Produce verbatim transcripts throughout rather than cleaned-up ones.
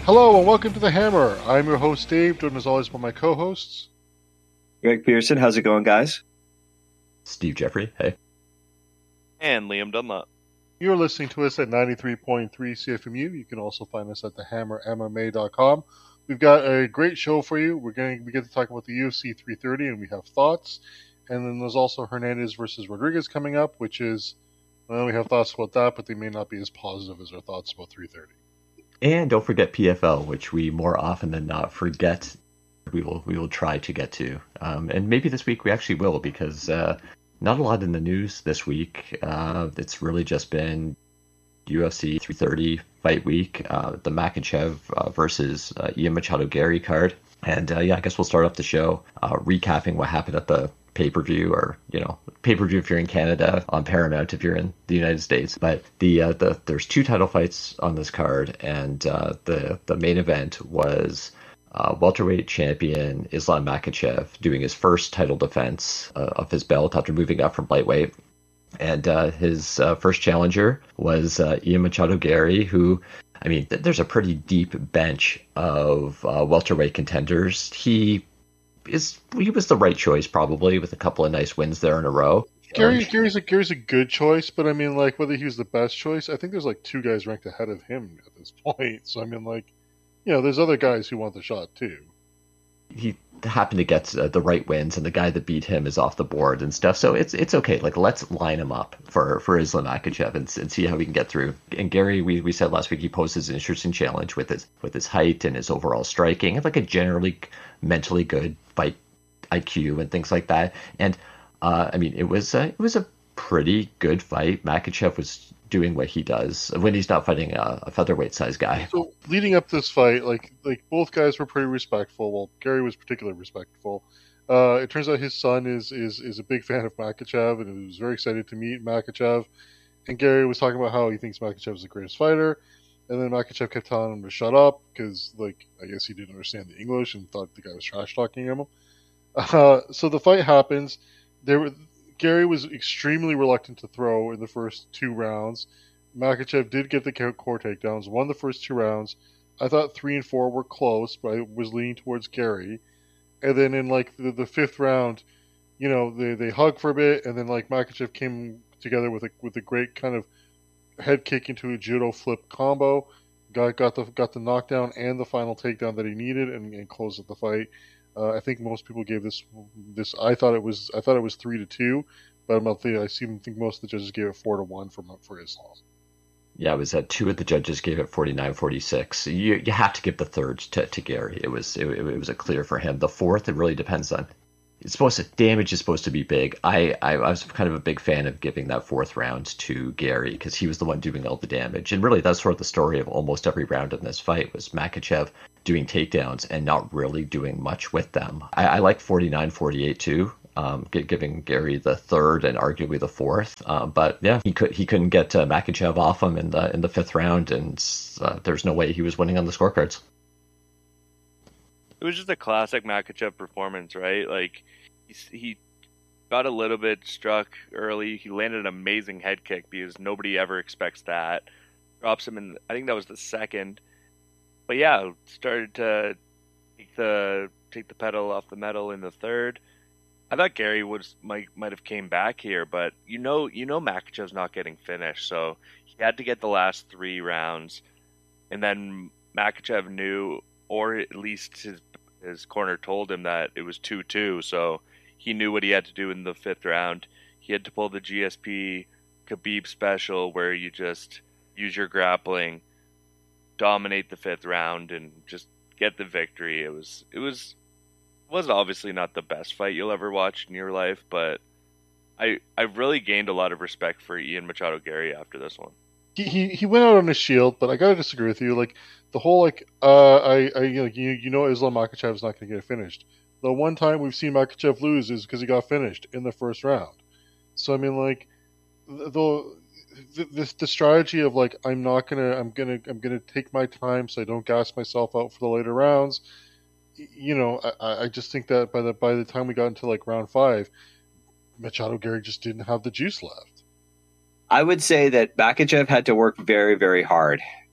Hello and welcome to The Hammer. I'm your host Dave, joined as always by my co-hosts. Greg Pearson, how's it going, guys? Steve Jeffrey, hey. And Liam Dunlop. You're listening to us at ninety-three point three C F M U. You can also find us at the hammer M M A dot com. We've got a great show for you. We're going to we get to talk about the U F C three thirty, and we have thoughts. And then there's also Hernandez versus Rodriguez coming up, which is, well, we have thoughts about that, but they may not be as positive as our thoughts about three thirty. And don't forget P F L, which we more often than not forget. We will we will try to get to, um, and maybe this week we actually will, because uh, not a lot in the news this week. Uh, it's really just been U F C three thirty fight week, uh, the Makhachev uh, versus uh, Ian Machado Gary card, and uh, yeah, I guess we'll start off the show uh, recapping what happened at the pay-per-view, or you know, pay-per-view if you're in Canada, on Paramount if you're in the United States. But the uh, the there's two title fights on this card, and uh, the the main event was uh, welterweight champion Islam Makhachev doing his first title defense uh, of his belt after moving up from lightweight. And uh, his uh, first challenger was uh, Ian Machado Gary, who, I mean, th- there's a pretty deep bench of uh, welterweight contenders. He is he was the right choice, probably, with a couple of nice wins there in a row. Gary, Um, Gary's a Gary's a good choice, but I mean, like, whether he was the best choice, I think there's like two guys ranked ahead of him at this point. So I mean, like, you know, there's other guys who want the shot too. he happened to get uh, the right wins, and the guy that beat him is off the board and stuff. So it's it's okay. Like, let's line him up for for Islam Makhachev and, and see how we can get through. And Gary, we, we said last week, he poses an interesting challenge with his with his height and his overall striking, and like a generally mentally good fight I Q and things like that. And uh, I mean, it was a, it was a pretty good fight. Makhachev was doing what he does when he's not fighting a, a featherweight size guy. So leading up to this fight, like like both guys were pretty respectful. Well, Gary was particularly respectful. Uh, it turns out his son is, is is a big fan of Makhachev, and he was very excited to meet Makhachev. And Gary was talking about how he thinks Makhachev is the greatest fighter. And then Makhachev kept telling him to shut up because, like, I guess he didn't understand the English and thought the guy was trash talking him. Uh, so the fight happens. There, were, Gary was extremely reluctant to throw in the first two rounds. Makhachev did get the core takedowns, won the first two rounds. I thought three and four were close, but I was leaning towards Gary. And then in like the, the fifth round, you know, they they hugged for a bit, and then like Makhachev came together with a with a great kind of head kick into a judo flip combo. Got got the got the knockdown and the final takedown that he needed, and, and closed up the fight. Uh, I think most people gave this this. I thought it was I thought it was three to two, but I'm not thinking, I seem think most of the judges gave it four to one for for Islam. Yeah, it was at two of the judges gave it forty-nine forty-six. You you have to give the third to, to Gary. It was it, it was a clear for him. The fourth, it really depends on. It's supposed to damage is supposed to be big. I, I, I was kind of a big fan of giving that fourth round to Gary because he was the one doing all the damage. And really, that's sort of the story of almost every round in this fight was Makhachev doing takedowns and not really doing much with them. I, I like forty-nine forty-eight too. Um, giving Gary the third and arguably the fourth, uh, but yeah, he could he couldn't get uh, Makhachev off him in the in the fifth round, and uh, there's no way he was winning on the scorecards. It was just a classic Makhachev performance, right? Like, he, he got a little bit struck early. He landed an amazing head kick because nobody ever expects that. Drops him in, I think that was the second. But yeah, started to take the take the pedal off the metal in the third. I thought Gary was might might have came back here, but you know you know Makhachev's not getting finished, so he had to get the last three rounds, and then Makhachev knew, or at least his his corner told him that it was two two, so he knew what he had to do in the fifth round. He had to pull the G S P Khabib special, where you just use your grappling, dominate the fifth round, and just get the victory. It was it was. was obviously not the best fight you'll ever watch in your life, but I I've really gained a lot of respect for Ian Machado Gary after this one. He, he he went out on his shield, but I gotta disagree with you. Like the whole like uh I, I you know you, you know Islam Makhachev is not gonna get finished. The one time we've seen Makhachev lose is because he got finished in the first round. So I mean, like the the, the the strategy of like I'm not gonna I'm gonna I'm gonna take my time so I don't gas myself out for the later rounds. You know, I, I just think that by the by the time we got into like round five, Machado Gary just didn't have the juice left. I would say that Makhachev had to work very, very hard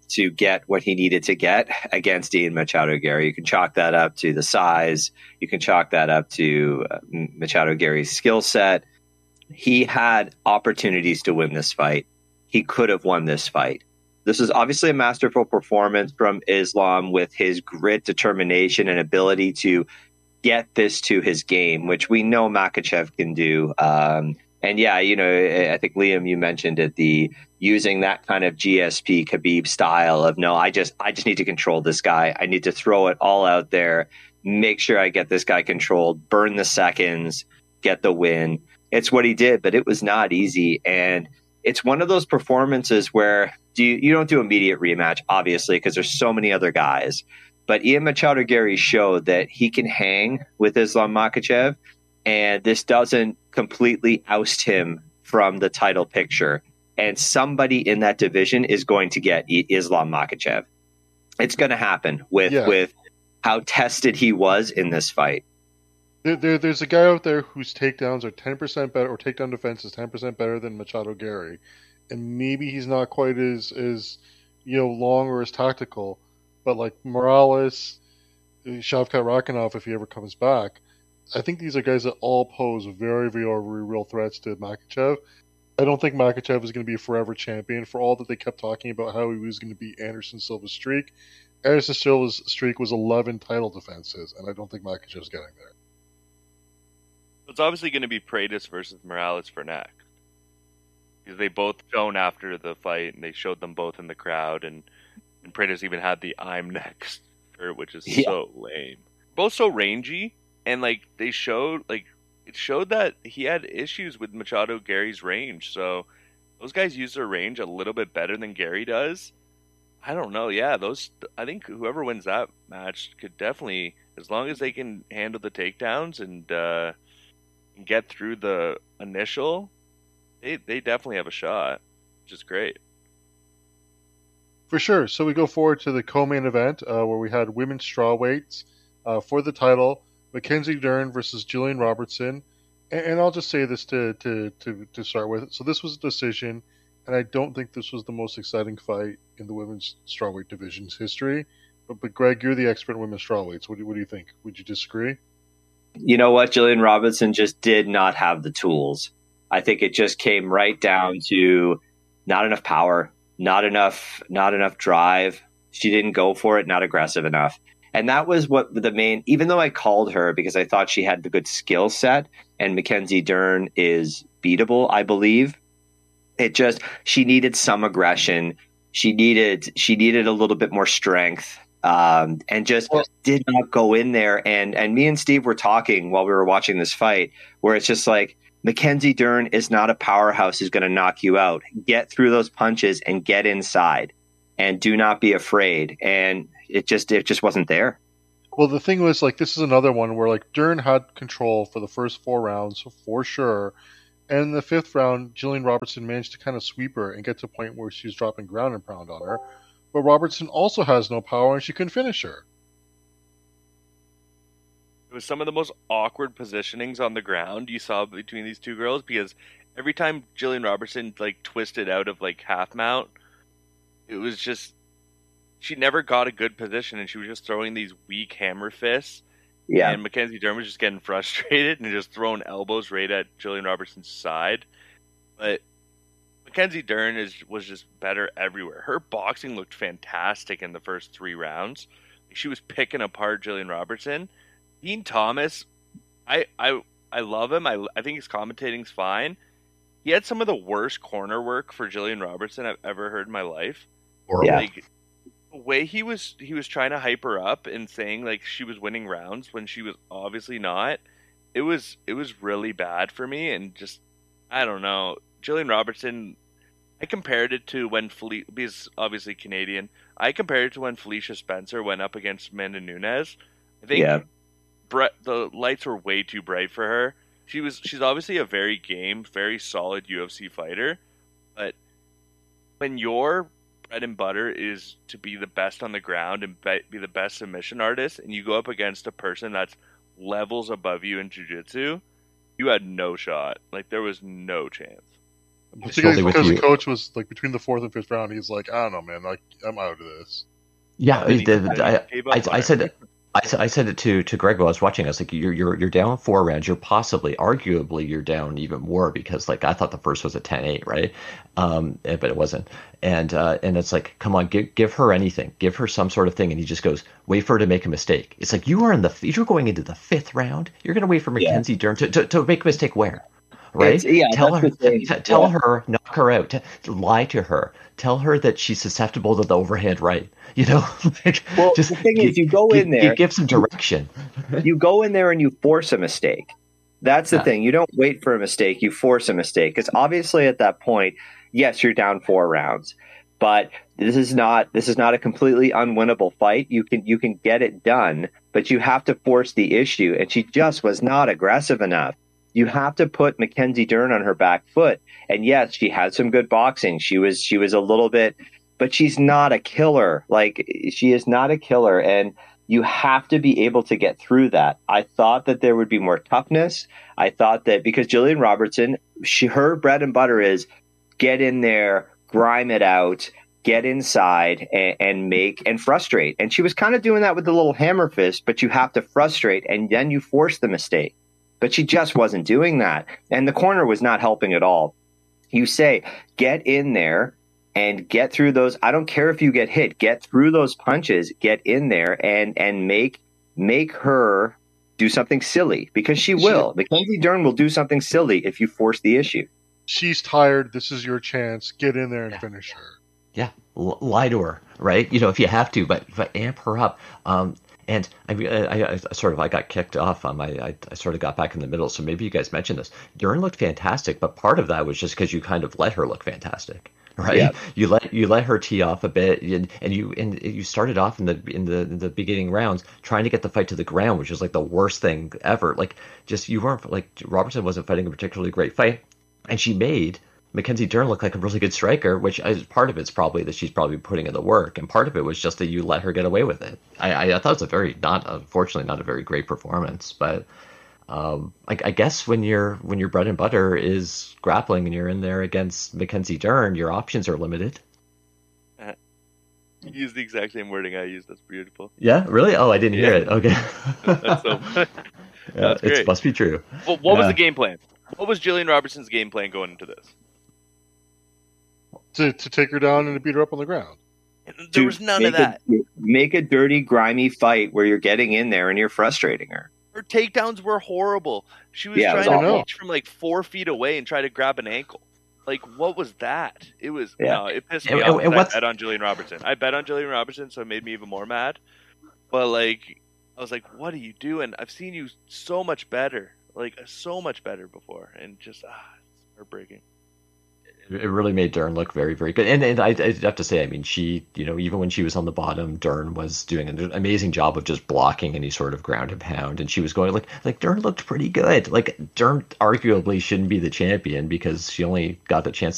to get what he needed to get against Ian Machado Gary. You can chalk that up to the size. You can chalk that up to uh, Machado Gary's skill set. He had opportunities to win this fight. He could have won this fight. This is obviously a masterful performance from Islam with his grit, determination, and ability to get this to his game, which we know Makhachev can do. Um, and yeah, you know, I think Liam, you mentioned it, the using that kind of G S P Khabib style of, no, I just, I just need to control this guy. I need to throw it all out there, make sure I get this guy controlled, burn the seconds, get the win. It's what he did, but it was not easy. And it's one of those performances where do you, you don't do immediate rematch, obviously, because there's so many other guys. But Ian Machado Gary showed that he can hang with Islam Makhachev, and this doesn't completely oust him from the title picture. And somebody in that division is going to get I- Islam Makhachev. It's going to happen with Yeah. with how tested he was in this fight. There, there, there's a guy out there whose takedowns are ten percent better, or takedown defense is ten percent better than Machado Gary, and maybe he's not quite as as you know long or as tactical, but like Morales, Shavkat Rakhmonov, if he ever comes back, I think these are guys that all pose very, very real threats to Makhachev. I don't think Makhachev is going to be a forever champion. For all that they kept talking about how he was going to be Anderson Silva's streak, Anderson Silva's streak was eleven title defenses, and I don't think Makhachev's getting there. It's obviously going to be Paredes versus Morales for next. Because they both shown after the fight, and they showed them both in the crowd, and, and Paredes even had the I'm next shirt, which is Yeah. so lame. Both so rangy, and like they showed, like it showed that he had issues with Machado Gary's range. So those guys use their range a little bit better than Gary does. I don't know. Yeah, those. I think whoever wins that match could definitely, as long as they can handle the takedowns and uh, get through the initial, they they definitely have a shot, which is great. For sure. So we go forward to the co-main event uh, where we had women's strawweights uh, for the title: Mackenzie Dern versus Jillian Robertson. And, and I'll just say this to, to, to, to start with. So this was a decision, and I don't think this was the most exciting fight in the women's strawweight division's history. But, but Greg, you're the expert in women's strawweights. What do, what do you think? Would you disagree? You know what? Jillian Robinson just did not have the tools. I think it just came right down to not enough power, not enough, not enough drive. She didn't go for it, not aggressive enough. And that was what the main, even though I called her because I thought she had the good skill set and Mackenzie Dern is beatable, I believe. It just, she needed some aggression. She needed, she needed a little bit more strength. Um, and just Well- did not go in there. And, and me and Steve were talking while we were watching this fight where it's just like, Mackenzie Dern is not a powerhouse who's going to knock you out. Get through those punches and get inside and do not be afraid. And it just, it just wasn't there. Well, the thing was, like, this is another one where, like, Dern had control for the first four rounds, for sure. And in the fifth round, Jillian Robertson managed to kind of sweep her and get to a point where she was dropping ground and pound on her. But Robertson also has no power, and she couldn't finish her. It was some of the most awkward positionings on the ground you saw between these two girls because every time Jillian Robertson like twisted out of like half mount, it was just she never got a good position and she was just throwing these weak hammer fists. Yeah. And Mackenzie Dern was just getting frustrated and just throwing elbows right at Jillian Robertson's side. But Mackenzie Dern is was just better everywhere. Her boxing looked fantastic in the first three rounds. She was picking apart Jillian Robertson. Dean Thomas, I I I love him. I I think his commentating's fine. He had some of the worst corner work for Jillian Robertson I've ever heard in my life. Horrible. Yeah. Like the way he was he was trying to hype her up and saying like she was winning rounds when she was obviously not. It was it was really bad for me and just I don't know. Jillian Robertson, I compared it to when Felicia, because obviously Canadian, I compared it to when Felicia Spencer went up against Amanda Nunes. I think Yeah. Brett, the lights were way too bright for her. She was she's obviously a very game, very solid U F C fighter, but when your bread and butter is to be the best on the ground and be, be the best submission artist, and you go up against a person that's levels above you in jiu-jitsu, you had no shot. Like there was no chance. Particularly with because you. the coach was like between the fourth and fifth round, he's like, I don't know, man, like I'm out of this. Yeah, And he- the- and he I, gave up I, on I it. said I, said- I said it to, to Greg while I was watching. I was like, you're you're you're down four rounds. You're possibly, arguably, you're down even more because like I thought the first was a ten eight, right? Um, eh, but it wasn't. And uh, and it's like, come on, give give her anything, give her some sort of thing. And he just goes, wait for her to make a mistake. It's like you are in the you're going into the fifth round. You're going to wait for Yeah. Mackenzie Dern to, to, to make a mistake where? Right? It's- yeah, tell that's her, the thing. t- tell Yeah. her, knock her out, t- lie to her, tell her that she's susceptible to the overhand right. You know, like, Well, just the thing gi- is, you go gi- in gi- there, give some direction. you go in there and you force a mistake. That's the Yeah. thing. You don't wait for a mistake, you force a mistake. Because obviously at that point, yes, you're down four rounds. But this is not this is not a completely unwinnable fight. You can you can get it done, but you have to force the issue. And she just was not aggressive enough. You have to put Mackenzie Dern on her back foot. And yes, she had some good boxing. She was she was a little bit, but she's not a killer. Like she is not a killer. And you have to be able to get through that. I thought that there would be more toughness. I thought that because Jillian Robertson, she her bread and butter is get in there, grime it out, get inside and, and make and frustrate. And she was kind of doing that with the little hammer fist, but you have to frustrate and then you force the mistake. But she just wasn't doing that. And the corner was not helping at all. You say, get in there and get through those. I don't care if you get hit, get through those punches, get in there and, and make, make her do something silly because she will. Mackenzie Dern will do something silly if you force the issue. She's tired. This is your chance. Get in there and finish her. Yeah, L- lie to her, right? You know, if you have to, but but amp her up. Um, and I, I, I sort of I got kicked off on my I, I sort of got back in the middle. So maybe you guys mentioned this. Dern looked fantastic, but part of that was just because you kind of let her look fantastic, right? Yeah. You let you let her tee off a bit, and, and you and you started off in the in the in the beginning rounds trying to get the fight to the ground, which is like the worst thing ever. Like just you weren't like Robertson wasn't fighting a particularly great fight, and she made Mackenzie Dern looked like a really good striker, which is part of it's probably that she's probably putting in the work, and part of it was just that you let her get away with it. I, I, I thought it was a very not, unfortunately, not a very great performance, but um, I, I guess when your when your bread and butter is grappling and you're in there against Mackenzie Dern, your options are limited. You used the exact same wording I used. That's beautiful. Yeah, really? Oh, I didn't hear Yeah. it. Okay, That's so yeah, that's great. it must be true. Well, what was Yeah. the game plan? What was Jillian Robertson's game plan going into this? To to take her down and to beat her up on the ground. There To was none make of that. A, make a dirty, grimy fight where you're getting in there and you're frustrating her. Her takedowns were horrible. She was Yeah, it was trying to awful. reach from like four feet away and try to grab an ankle. Like, what was that? It was Yeah. no, it pissed And- me and- off. and 'cause what's- I bet on Jillian Robertson. I bet on Jillian Robertson, so it made me even more mad. But like, I was like, "What are you doing? I've seen you so much better, like so much better before," and just ah, it's heartbreaking. It really made Dern look very, very good. And, and I, I have to say, I mean, she, you know, even when she was on the bottom, Dern was doing an amazing job of just blocking any sort of ground and pound. And she was going like, like Dern looked pretty good. Like Dern arguably shouldn't be the champion because she only got the chance